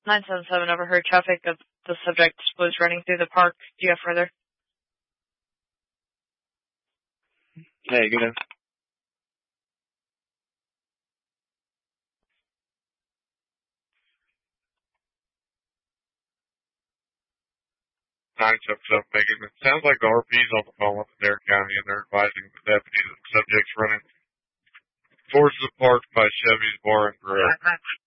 977 overheard traffic of the subject was running through the park. Do you have further? Hey, good. 977 Megan. It sounds like the RP's on the phone with Adair County, and they're advising the deputy that the subject's running towards the park by Chevy's Bar and Grill.